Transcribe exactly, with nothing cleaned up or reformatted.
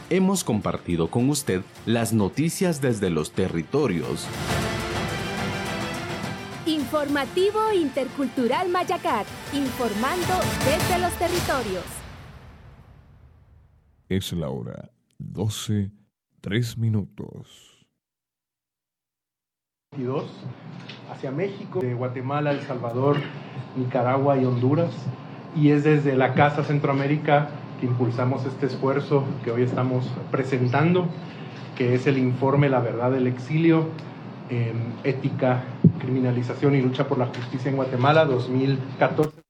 hemos compartido con usted las noticias desde los territorios. Informativo Intercultural Mayacat, informando desde los territorios. Es la hora doce, tres minutos. Hacia México, de Guatemala, El Salvador, Nicaragua y Honduras. Y es desde la Casa Centroamérica que impulsamos este esfuerzo que hoy estamos presentando, que es el informe La Verdad del Exilio, eh, Ética, Criminalización y Lucha por la Justicia en Guatemala dos mil catorce.